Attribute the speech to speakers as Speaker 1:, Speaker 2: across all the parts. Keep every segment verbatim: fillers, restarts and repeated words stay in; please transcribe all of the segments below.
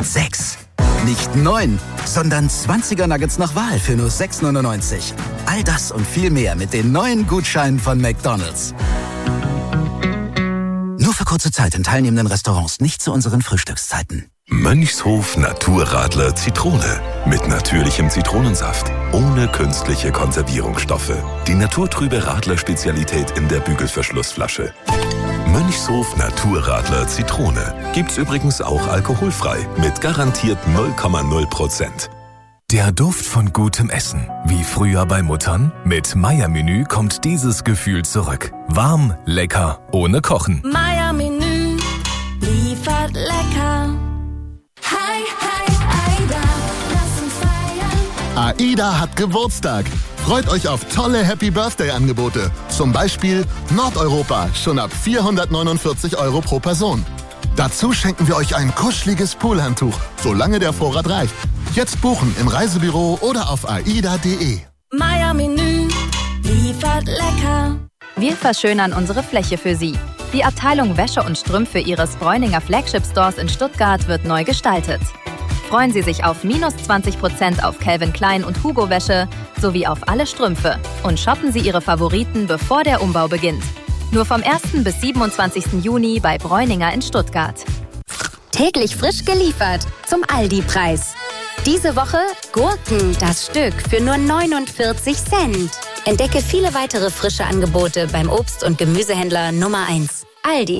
Speaker 1: Sechs. Nicht neun, sondern zwanziger Nuggets nach Wahl für nur sechs neunundneunzig. All das und viel mehr mit den neuen Gutscheinen von McDonald's. Nur für kurze Zeit in teilnehmenden Restaurants, nicht zu unseren Frühstückszeiten.
Speaker 2: Mönchshof Naturradler Zitrone. Mit natürlichem Zitronensaft. Ohne künstliche Konservierungsstoffe. Die naturtrübe Radler-Spezialität in der Bügelverschlussflasche. Mönchshof Naturradler Zitrone. Gibt's übrigens auch alkoholfrei. Mit garantiert null Komma null Prozent.
Speaker 3: Der Duft von gutem Essen. Wie früher bei Muttern? Mit Meier-Menü kommt dieses Gefühl zurück. Warm, lecker, ohne Kochen.
Speaker 4: Meier-Menü liefert lecker. Hi, hi, Aida, lass uns feiern.
Speaker 5: AIDA hat Geburtstag. Freut euch auf tolle Happy-Birthday-Angebote. Zum Beispiel Nordeuropa, schon ab vierhundertneunundvierzig Euro pro Person. Dazu schenken wir euch ein kuscheliges Poolhandtuch, solange der Vorrat reicht. Jetzt buchen im Reisebüro oder auf aida punkt de.
Speaker 4: Meier-Menü liefert lecker.
Speaker 6: Wir verschönern unsere Fläche für Sie. Die Abteilung Wäsche und Strümpfe Ihres Bräuninger Flagship-Stores in Stuttgart wird neu gestaltet. Freuen Sie sich auf minus zwanzig Prozent auf Calvin Klein und Hugo Wäsche sowie auf alle Strümpfe und shoppen Sie Ihre Favoriten, bevor der Umbau beginnt. Nur vom ersten bis siebenundzwanzigsten Juni bei Bräuninger in Stuttgart.
Speaker 7: Täglich frisch geliefert zum Aldi-Preis. Diese Woche Gurken, das Stück, für nur neunundvierzig Cent. Entdecke viele weitere frische Angebote beim Obst- und Gemüsehändler Nummer eins. Aldi.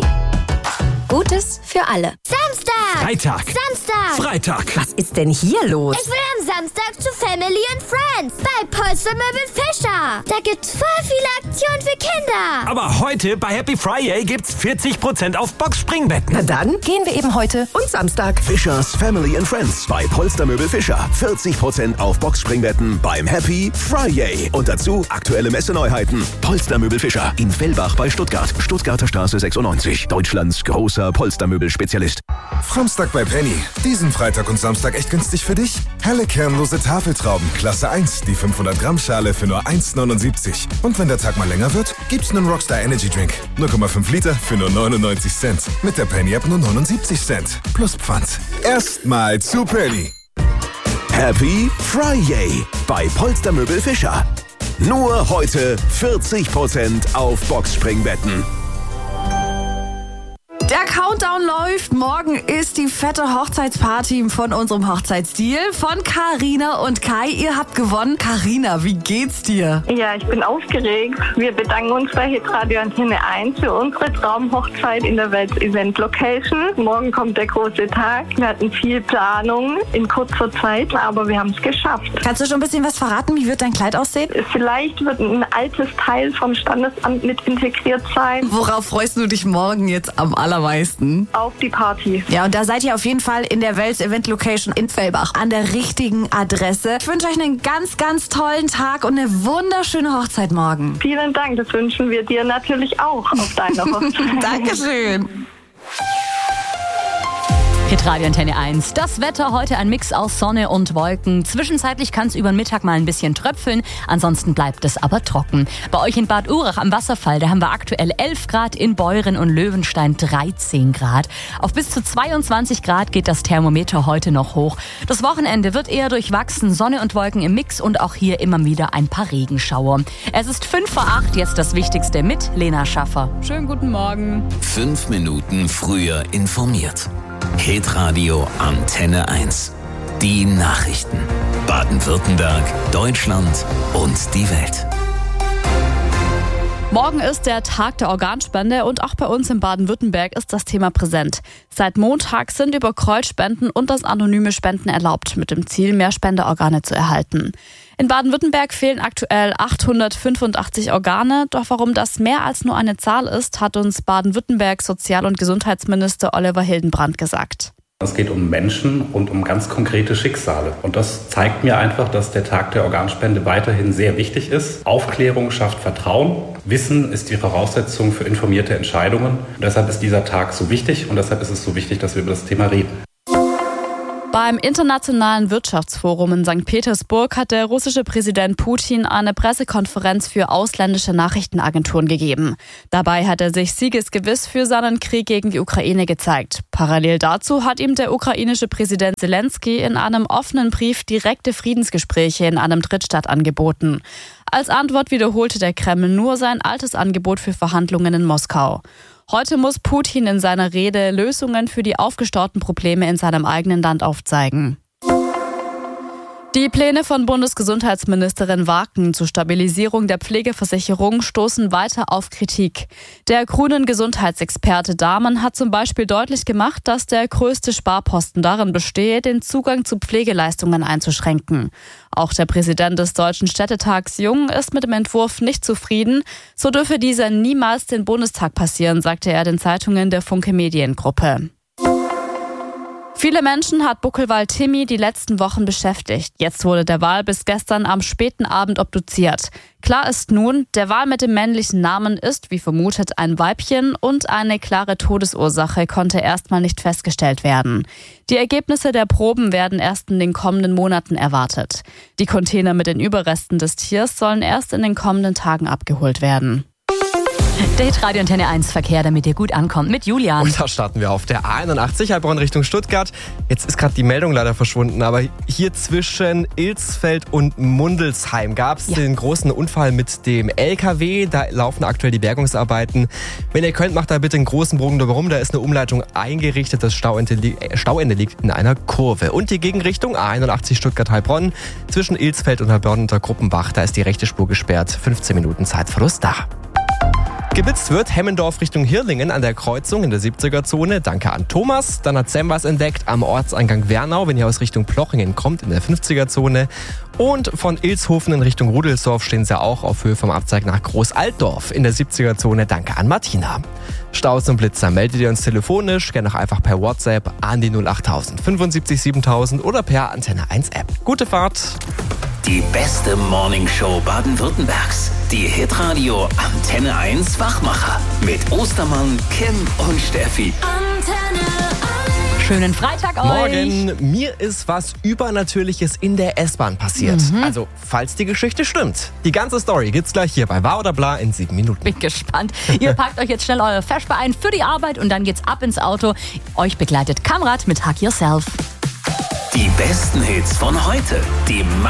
Speaker 7: Gutes für alle.
Speaker 8: Samstag!
Speaker 9: Freitag!
Speaker 8: Samstag!
Speaker 9: Freitag!
Speaker 10: Was ist denn hier los?
Speaker 8: Ich will am Samstag zu Family and Friends bei Polstermöbel Fischer. Da gibt's voll viele Aktionen für Kinder.
Speaker 9: Aber heute bei Happy Friday gibt's vierzig Prozent auf Boxspringbetten.
Speaker 10: Na dann gehen wir eben heute und Samstag.
Speaker 11: Fischers Family and Friends bei Polstermöbel Fischer. vierzig Prozent auf Boxspringbetten beim Happy Friday. Und dazu aktuelle Messeneuheiten. Polstermöbel Fischer in Fellbach bei Stuttgart. Stuttgarter Straße sechsundneunzig. Deutschlands großer Polstermöbel-Spezialist.
Speaker 12: Samstag bei Penny. Diesen Freitag und Samstag echt günstig für dich. Helle kernlose Tafeltrauben, Klasse eins, die fünfhundert Gramm Schale für nur eins neunundsiebzig. Und wenn der Tag mal länger wird, gibt's einen Rockstar Energy Drink. null Komma fünf Liter für nur neunundneunzig Cent. Mit der Penny App nur neunundsiebzig Cent. Plus Pfand. Erstmal zu Penny.
Speaker 11: Happy Friday bei Polstermöbel Fischer. Nur heute vierzig Prozent auf Boxspringbetten.
Speaker 13: Der Countdown läuft. Morgen ist die fette Hochzeitsparty von unserem Hochzeitsdeal von Carina und Kai. Ihr habt gewonnen. Carina, wie geht's dir?
Speaker 14: Ja, ich bin aufgeregt. Wir bedanken uns bei Hitradio Antenne eins für unsere Traumhochzeit in der Welt Event Location. Morgen kommt der große Tag. Wir hatten viel Planung in kurzer Zeit, aber wir haben es geschafft.
Speaker 13: Kannst du schon ein bisschen was verraten? Wie wird dein Kleid aussehen?
Speaker 14: Vielleicht wird ein altes Teil vom Standesamt mit integriert sein.
Speaker 13: Worauf freust du dich morgen jetzt am allermeisten?
Speaker 14: Auf die Party.
Speaker 13: Ja, und da seid ihr auf jeden Fall in der Wels Event Location in Fellbach an der richtigen Adresse. Ich wünsche euch einen ganz, ganz tollen Tag und eine wunderschöne Hochzeit morgen.
Speaker 14: Vielen Dank, das wünschen wir dir natürlich auch auf deiner Hochzeit.
Speaker 13: Dankeschön.
Speaker 15: Hitradio Antenne eins. Das Wetter heute ein Mix aus Sonne und Wolken. Zwischenzeitlich kann es über den Mittag mal ein bisschen tröpfeln, ansonsten bleibt es aber trocken. Bei euch in Bad Urach am Wasserfall, da haben wir aktuell elf Grad, in Beuren und Löwenstein dreizehn Grad. Auf bis zu zweiundzwanzig Grad geht das Thermometer heute noch hoch. Das Wochenende wird eher durchwachsen, Sonne und Wolken im Mix und auch hier immer wieder ein paar Regenschauer. Es ist fünf vor acht, jetzt das Wichtigste mit Lena Schaffer. Schönen guten Morgen.
Speaker 16: Fünf Minuten früher informiert. Hitradio Antenne eins. Die Nachrichten. Baden-Württemberg, Deutschland und die Welt.
Speaker 17: Morgen ist der Tag der Organspende und auch bei uns in Baden-Württemberg ist das Thema präsent. Seit Montag sind über Kreuzspenden und das anonyme Spenden erlaubt, mit dem Ziel, mehr Spenderorgane zu erhalten. In Baden-Württemberg fehlen aktuell achthundertfünfundachtzig Organe, doch warum das mehr als nur eine Zahl ist, hat uns Baden-Württemberg Sozial- und Gesundheitsminister Oliver Hildenbrand gesagt.
Speaker 18: Es geht um Menschen und um ganz konkrete Schicksale. Und das zeigt mir einfach, dass der Tag der Organspende weiterhin sehr wichtig ist. Aufklärung schafft Vertrauen. Wissen ist die Voraussetzung für informierte Entscheidungen. Und deshalb ist dieser Tag so wichtig und deshalb ist es so wichtig, dass wir über das Thema reden.
Speaker 17: Beim Internationalen Wirtschaftsforum in Sankt Petersburg hat der russische Präsident Putin eine Pressekonferenz für ausländische Nachrichtenagenturen gegeben. Dabei hat er sich siegesgewiss für seinen Krieg gegen die Ukraine gezeigt. Parallel dazu hat ihm der ukrainische Präsident Zelensky in einem offenen Brief direkte Friedensgespräche in einem Drittstaat angeboten. Als Antwort wiederholte der Kreml nur sein altes Angebot für Verhandlungen in Moskau. Heute muss Putin in seiner Rede Lösungen für die aufgestauten Probleme in seinem eigenen Land aufzeigen. Die Pläne von Bundesgesundheitsministerin Waken zur Stabilisierung der Pflegeversicherung stoßen weiter auf Kritik. Der grünen Gesundheitsexperte Dahmen hat zum Beispiel deutlich gemacht, dass der größte Sparposten darin bestehe, den Zugang zu Pflegeleistungen einzuschränken. Auch der Präsident des Deutschen Städtetags Jung ist mit dem Entwurf nicht zufrieden. So dürfe dieser niemals den Bundestag passieren, sagte er den Zeitungen der Funke Mediengruppe. Viele Menschen hat Buckelwal Timmy die letzten Wochen beschäftigt. Jetzt wurde der Wal bis gestern am späten Abend obduziert. Klar ist nun, der Wal mit dem männlichen Namen ist, wie vermutet, ein Weibchen und eine klare Todesursache konnte erstmal nicht festgestellt werden. Die Ergebnisse der Proben werden erst in den kommenden Monaten erwartet. Die Container mit den Überresten des Tiers sollen erst in den kommenden Tagen abgeholt werden.
Speaker 15: Der Hitradio Antenne eins Verkehr, damit ihr gut ankommt, mit Julian.
Speaker 19: Und da starten wir auf der A einundachtzig, Heilbronn Richtung Stuttgart. Jetzt ist gerade die Meldung leider verschwunden, aber hier zwischen Ilsfeld und Mundelsheim gab es ja. den großen Unfall mit dem L K W. Da laufen aktuell die Bergungsarbeiten. Wenn ihr könnt, macht da bitte einen großen Bogen drumherum. Da ist eine Umleitung eingerichtet. Das Stauende, li- äh, Stauende liegt in einer Kurve. Und die Gegenrichtung A einundachtzig Stuttgart-Heilbronn zwischen Ilsfeld und Heilbronn unter Gruppenbach. Da ist die rechte Spur gesperrt. fünfzehn Minuten Zeitverlust da. Geblitzt wird Hemmendorf Richtung Hirlingen an der Kreuzung in der siebziger-Zone. Danke an Thomas. Dann hat Sam was entdeckt am Ortseingang Wernau, wenn ihr aus Richtung Plochingen kommt, in der fünfziger-Zone. Und von Ilshofen in Richtung Rudelsdorf stehen sie auch auf Höhe vom Abzweig nach Großaltdorf in der siebziger-Zone. Danke an Martina. Staus und Blitzer meldet ihr uns telefonisch, gerne auch einfach per WhatsApp an die null acht null null fünfundsiebzig siebentausend oder per Antenne eins App. Gute Fahrt!
Speaker 16: Die beste Morningshow Baden-Württembergs. Die Hitradio Antenne eins Wachmacher. Mit Ostermann, Kim und Steffi.
Speaker 15: Antenne eins. Schönen Freitag euch.
Speaker 19: Morgen, mir ist was Übernatürliches in der S-Bahn passiert. Mhm. Also, falls die Geschichte stimmt. Die ganze Story gibt's gleich hier bei Wahr oder Bla in sieben Minuten.
Speaker 15: Bin gespannt. Ihr packt euch jetzt schnell euer Vesper ein für die Arbeit und dann geht's ab ins Auto. Euch begleitet Kamrat mit Hug Yourself.
Speaker 16: Die besten Hits von heute. Die